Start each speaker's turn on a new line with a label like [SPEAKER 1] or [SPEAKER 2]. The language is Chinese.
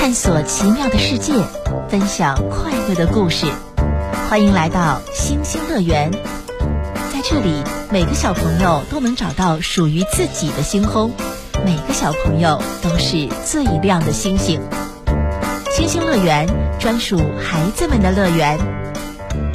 [SPEAKER 1] 探索奇妙的世界，分享快乐的故事。欢迎来到星星乐园，在这里，每个小朋友都能找到属于自己的星空，每个小朋友都是最亮的星星。星星乐园，专属孩子们的乐园。